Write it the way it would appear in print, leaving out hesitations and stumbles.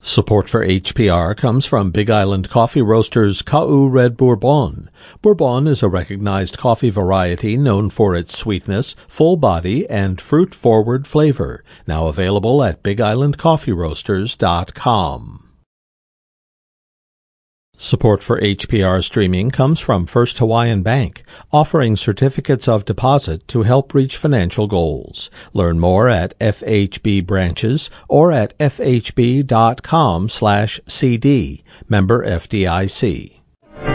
Support for HPR comes from Big Island Coffee Roasters Ka'u Red Bourbon. Bourbon is a recognized coffee variety known for its sweetness, full body, and fruit-forward flavor. Now available at BigIslandCoffeeRoasters.com. Support for HPR streaming comes from First Hawaiian Bank, offering certificates of deposit to help reach financial goals. Learn more at FHB branches or at fhb.com/cd. Member FDIC.